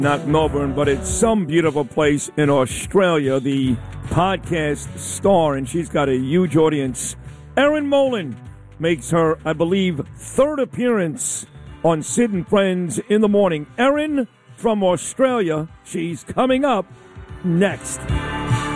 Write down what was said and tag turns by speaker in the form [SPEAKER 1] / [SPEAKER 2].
[SPEAKER 1] Not Melbourne, but it's some beautiful place in Australia, the podcast star, and she's got a huge audience. Erin Molan makes her, I believe, third appearance on Sid and Friends in the Morning. Erin from Australia, she's coming up next.